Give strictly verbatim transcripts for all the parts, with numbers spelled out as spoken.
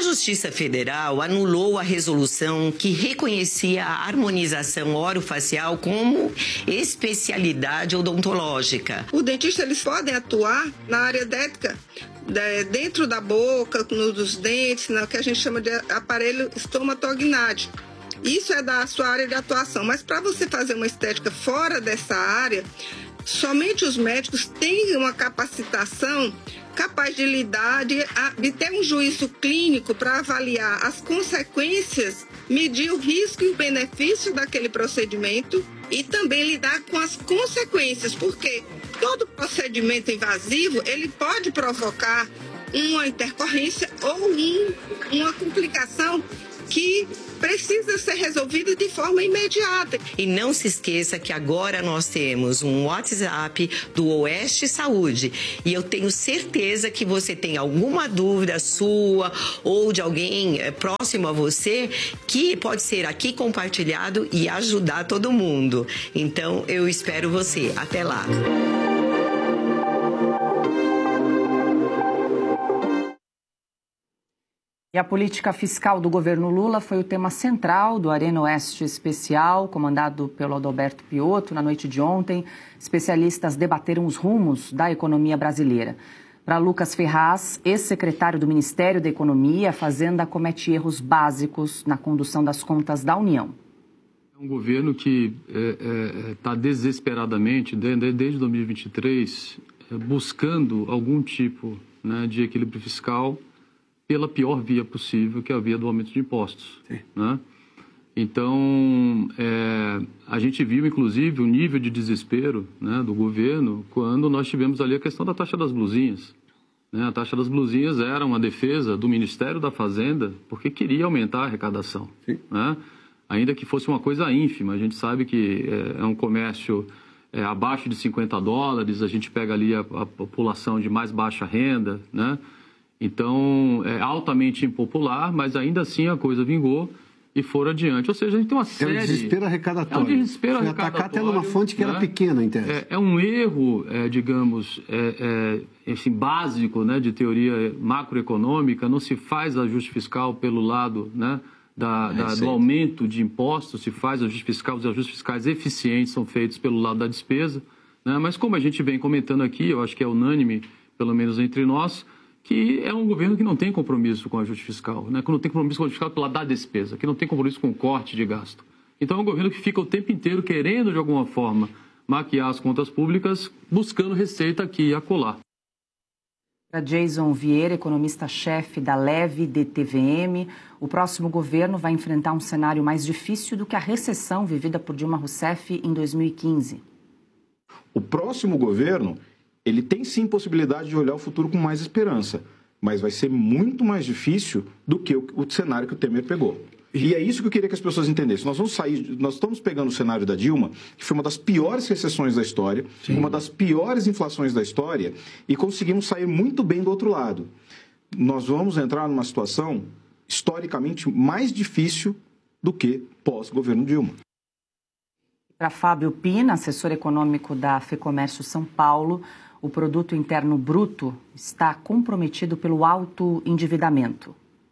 Justiça Federal anulou a resolução que reconhecia a harmonização orofacial como especialidade odontológica. O dentista, eles podem atuar na área estética, dentro da boca, nos dentes, no que a gente chama de aparelho estomatognático. Isso é da sua área de atuação, mas para você fazer uma estética fora dessa área, somente os médicos têm uma capacitação capaz de lidar, de, de ter um juízo clínico para avaliar as consequências, medir o risco e o benefício daquele procedimento e também lidar com as consequências, porque todo procedimento invasivo, ele pode provocar uma intercorrência ou um, uma complicação que precisa ser resolvida de forma imediata. E não se esqueça que agora nós temos um WhatsApp do Oeste Saúde e eu tenho certeza que você tem alguma dúvida sua ou de alguém próximo a você que pode ser aqui compartilhado e ajudar todo mundo. Então eu espero você. Até lá. E a política fiscal do governo Lula foi o tema central do Arena Oeste Especial, comandado pelo Adalberto Piotto, na noite de ontem. Especialistas debateram os rumos da economia brasileira. Para Lucas Ferraz, ex-secretário do Ministério da Economia, a Fazenda comete erros básicos na condução das contas da União. É um governo que está é, é, tá desesperadamente, desde, desde dois mil e vinte e três, é, buscando algum tipo, né, de equilíbrio fiscal pela pior via possível, que é a via do aumento de impostos. Né? Então, é, a gente viu, inclusive, o nível de desespero, né, do governo quando nós tivemos ali a questão da taxa das blusinhas. Né? A taxa das blusinhas era uma defesa do Ministério da Fazenda porque queria aumentar a arrecadação. Né? Ainda que fosse uma coisa ínfima. A gente sabe que é, é um comércio é, abaixo de cinquenta dólares, a gente pega ali a, a população de mais baixa renda, né? Então, é altamente impopular, mas ainda assim a coisa vingou e foram adiante. Ou seja, a gente tem uma série... É um desespero arrecadatório. É um desespero Foi arrecadatório. atacar até numa fonte que, né, era pequena, em tese. É, é um erro, é, digamos, é, é, assim, básico, né, de teoria macroeconômica. Não se faz ajuste fiscal pelo lado, né, da, da, do aumento de impostos, se faz ajuste fiscal, os ajustes fiscais eficientes são feitos pelo lado da despesa. Né? Mas como a gente vem comentando aqui, eu acho que é unânime, pelo menos entre nós, que é um governo que não tem compromisso com o ajuste fiscal, né? Que não tem compromisso com o ajuste fiscal pela da despesa, que não tem compromisso com o corte de gasto. Então é um governo que fica o tempo inteiro querendo, de alguma forma, maquiar as contas públicas, buscando receita aqui e acolá. Para Jason Vieira, economista-chefe da Leve D T V M, o próximo governo vai enfrentar um cenário mais difícil do que a recessão vivida por Dilma Rousseff em dois mil e quinze. O próximo governo... ele tem sim possibilidade de olhar o futuro com mais esperança, mas vai ser muito mais difícil do que o, o cenário que o Temer pegou. E é isso que eu queria que as pessoas entendessem. Nós vamos sair, nós estamos pegando o cenário da Dilma, que foi uma das piores recessões da história, sim, uma das piores inflações da história, e conseguimos sair muito bem do outro lado. Nós vamos entrar numa situação historicamente mais difícil do que pós-governo Dilma. Para Fábio Pina, assessor econômico da FEComércio São Paulo, o produto interno bruto está comprometido pelo alto endividamento.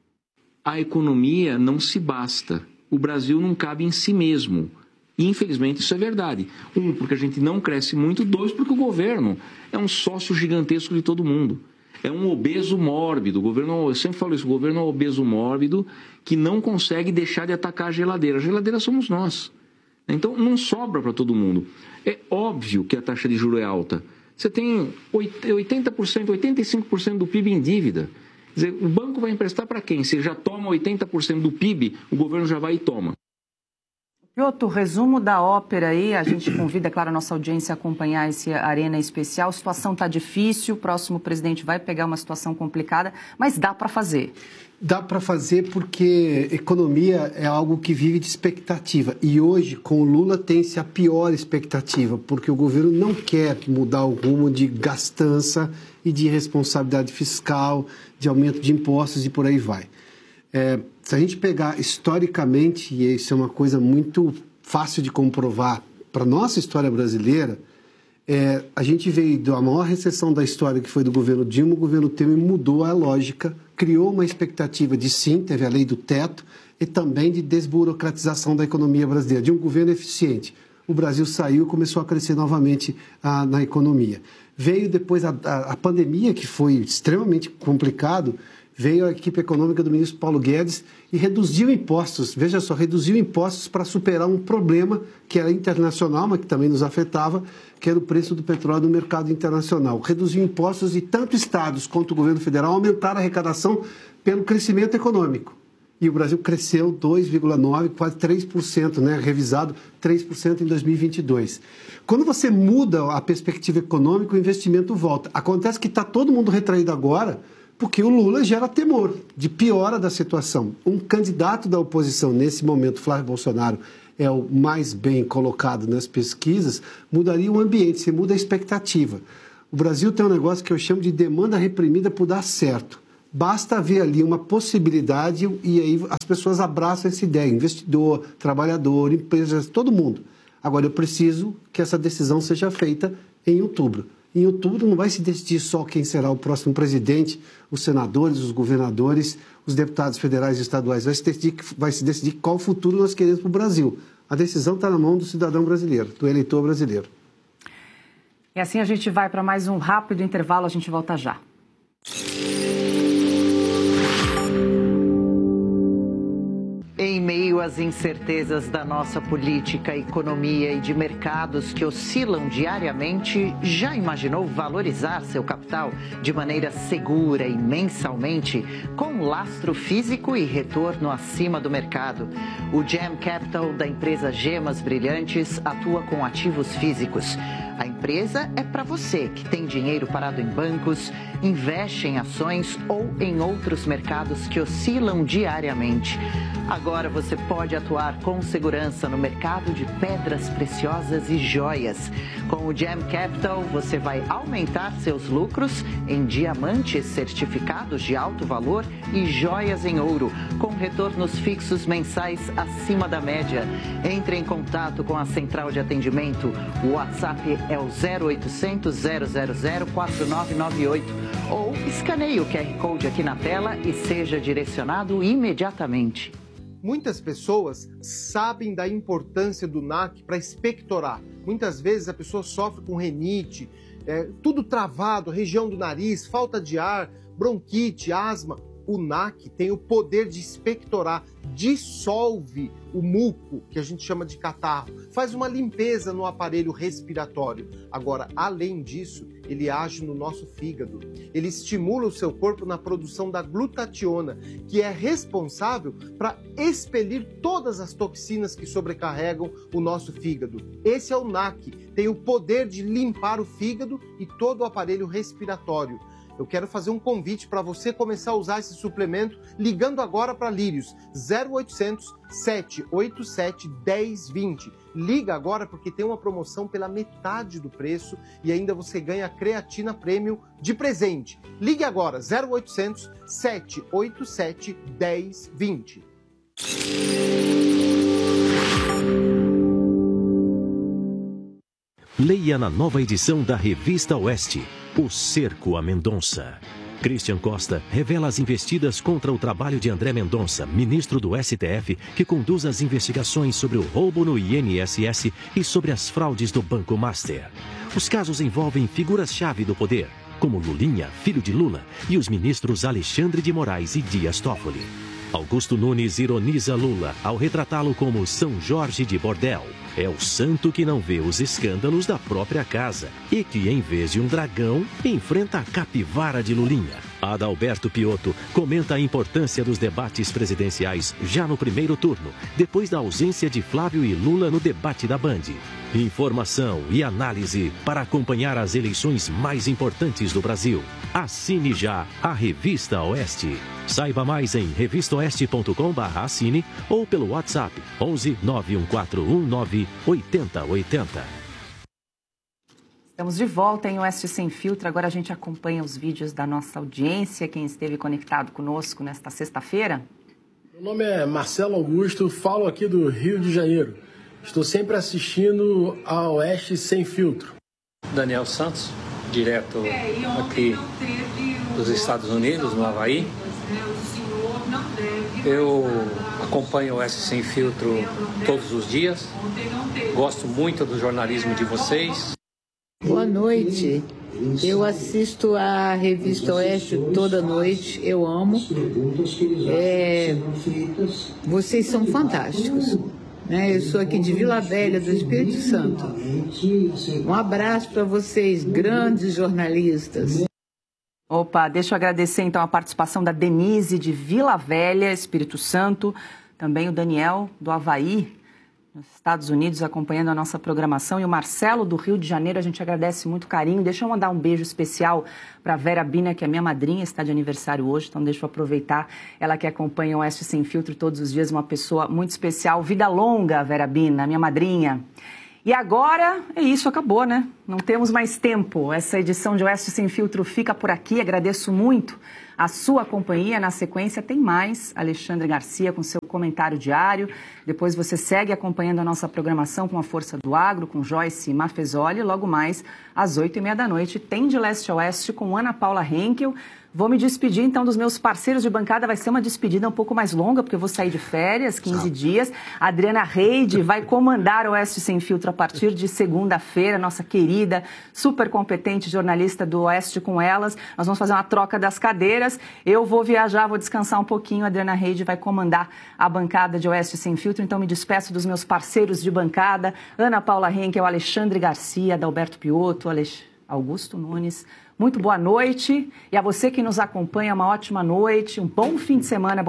A economia não se basta. O Brasil não cabe em si mesmo. E, infelizmente, isso é verdade. Um, porque a gente não cresce muito. Dois, porque o governo é um sócio gigantesco de todo mundo. É um obeso mórbido. O governo, eu sempre falo isso, o governo é um obeso mórbido que não consegue deixar de atacar a geladeira. A geladeira somos nós. Então, não sobra para todo mundo. É óbvio que a taxa de juros é alta. Você tem oitenta por cento, oitenta e cinco por cento do P I B em dívida. Quer dizer, o banco vai emprestar para quem? Se já toma oitenta por cento do P I B, o governo já vai e toma. Piotto, resumo da ópera aí, a gente convida, é claro, a nossa audiência a acompanhar esse Arena Especial. A situação está difícil, o próximo presidente vai pegar uma situação complicada, mas dá para fazer. Dá para fazer porque economia é algo que vive de expectativa. E hoje, com o Lula, tem-se a pior expectativa, porque o governo não quer mudar o rumo de gastança e de responsabilidade fiscal, de aumento de impostos e por aí vai. É, se a gente pegar historicamente, e isso é uma coisa muito fácil de comprovar para a nossa história brasileira, É, a gente veio da maior recessão da história, que foi do governo Dilma, o governo Temer mudou a lógica, criou uma expectativa de sim, teve a lei do teto, e também de desburocratização da economia brasileira, de um governo eficiente. O Brasil saiu e começou a crescer novamente ah, na economia. Veio depois a, a, a pandemia, que foi extremamente complicado, veio a equipe econômica do ministro Paulo Guedes e reduziu impostos, veja só, reduziu impostos para superar um problema que era internacional, mas que também nos afetava, que era o preço do petróleo no mercado internacional. Reduziu impostos e tanto estados quanto o governo federal aumentaram a arrecadação pelo crescimento econômico. E o Brasil cresceu dois vírgula nove por cento, quase três por cento, né? Revisado três por cento em dois mil e vinte e dois. Quando você muda a perspectiva econômica, o investimento volta. Acontece que está todo mundo retraído agora, porque o Lula gera temor de piora da situação. Um candidato da oposição, nesse momento, Flávio Bolsonaro, é o mais bem colocado nas pesquisas, mudaria o ambiente, você muda a expectativa. O Brasil tem um negócio que eu chamo de demanda reprimida por dar certo. Basta haver ali uma possibilidade e aí as pessoas abraçam essa ideia, investidor, trabalhador, empresas, todo mundo. Agora, eu preciso que essa decisão seja feita em outubro. Em outubro não vai se decidir só quem será o próximo presidente, os senadores, os governadores, os deputados federais e estaduais. Vai se decidir, vai se decidir qual futuro nós queremos para o Brasil. A decisão está na mão do cidadão brasileiro, do eleitor brasileiro. E assim a gente vai para mais um rápido intervalo, a gente volta já. Em meio às incertezas da nossa política, economia e de mercados que oscilam diariamente, já imaginou valorizar seu capital de maneira segura e mensalmente, com lastro físico e retorno acima do mercado? O Gem Capital da empresa Gemas Brilhantes atua com ativos físicos. A empresa é para você que tem dinheiro parado em bancos, investe em ações ou em outros mercados que oscilam diariamente. Agora você pode atuar com segurança no mercado de pedras preciosas e joias. Com o Gem Capital, você vai aumentar seus lucros em diamantes certificados de alto valor e joias em ouro, com retornos fixos mensais acima da média. Entre em contato com a central de atendimento. O WhatsApp é o zero oitocentos, zero zero zero, quatro nove nove oito ou escaneie o Q R Code aqui na tela e seja direcionado imediatamente. Muitas pessoas sabem da importância do N A C para expectorar. Muitas vezes a pessoa sofre com rinite, é, tudo travado, região do nariz, falta de ar, bronquite, asma. O N A C tem o poder de expectorar, dissolve o muco, que a gente chama de catarro, faz uma limpeza no aparelho respiratório. Agora, além disso, ele age no nosso fígado. Ele estimula o seu corpo na produção da glutationa, que é responsável para expelir todas as toxinas que sobrecarregam o nosso fígado. Esse é o N A C, tem o poder de limpar o fígado e todo o aparelho respiratório. Eu quero fazer um convite para você começar a usar esse suplemento ligando agora para Lírios, zero oitocentos, sete oito sete, um zero dois zero. Liga agora porque tem uma promoção pela metade do preço e ainda você ganha creatina premium de presente. Ligue agora, zero oitocentos, sete oito sete, um zero dois zero. Leia na nova edição da Revista Oeste, O Cerco a Mendonça. Christian Costa revela as investidas contra o trabalho de André Mendonça, ministro do S T F, que conduz as investigações sobre o roubo no I N S S e sobre as fraudes do Banco Master. Os casos envolvem figuras-chave do poder, como Lulinha, filho de Lula, e os ministros Alexandre de Moraes e Dias Toffoli. Augusto Nunes ironiza Lula ao retratá-lo como São Jorge de Bordel. É o santo que não vê os escândalos da própria casa e que, em vez de um dragão, enfrenta a capivara de Lulinha. Adalberto Piotto comenta a importância dos debates presidenciais já no primeiro turno, depois da ausência de Flávio e Lula no debate da Band. Informação e análise para acompanhar as eleições mais importantes do Brasil. Assine já a Revista Oeste. Saiba mais em revista oeste ponto com barra assine ou pelo WhatsApp onze, nove um quatro um nove, oito zero oito zero. Estamos de volta em Oeste Sem Filtro. Agora a gente acompanha os vídeos da nossa audiência, quem esteve conectado conosco nesta sexta-feira. Meu nome é Marcelo Augusto, falo aqui do Rio de Janeiro. Estou sempre assistindo a Oeste Sem Filtro. Daniel Santos, direto aqui dos Estados Unidos, no Havaí. Eu acompanho o Oeste Sem Filtro todos os dias. Gosto muito do jornalismo de vocês. Boa noite. Eu assisto a revista Oeste toda noite. Eu amo. É... Vocês são fantásticos. Né? Eu sou aqui de Vila Velha, do Espírito Santo. Um abraço para vocês, grandes jornalistas. Opa, deixa eu agradecer então a participação da Denise de Vila Velha, Espírito Santo, também o Daniel do Havaí, nos Estados Unidos, acompanhando a nossa programação, e o Marcelo do Rio de Janeiro. A gente agradece muito o carinho. Deixa eu mandar um beijo especial para a Vera Bina, que é minha madrinha, está de aniversário hoje, então deixa eu aproveitar. Ela que acompanha o Oeste Sem Filtro todos os dias, uma pessoa muito especial. Vida longa, Vera Bina, minha madrinha. E agora, é isso, acabou, né? Não temos mais tempo. Essa edição de Oeste Sem Filtro fica por aqui. Agradeço muito a sua companhia. Na sequência tem mais Alexandre Garcia com seu comentário diário. Depois você segue acompanhando a nossa programação com a Força do Agro, com Joyce Mafezoli. Logo mais, às oito e meia da noite, tem De Leste a Oeste com Ana Paula Henkel. Vou me despedir, então, dos meus parceiros de bancada. Vai ser uma despedida um pouco mais longa, porque eu vou sair de férias, quinze ah. dias. A Adriana Reide vai comandar o Oeste Sem Filtro a partir de segunda-feira. Nossa querida, super competente jornalista do Oeste com elas. Nós vamos fazer uma troca das cadeiras. Eu vou viajar, vou descansar um pouquinho. A Adriana Reide vai comandar a bancada de Oeste Sem Filtro. Então, me despeço dos meus parceiros de bancada. Ana Paula Henkel, Alexandre Garcia, Adalberto Piotto, Alex... Augusto Nunes. Muito boa noite. E a você que nos acompanha, uma ótima noite, um bom fim de semana.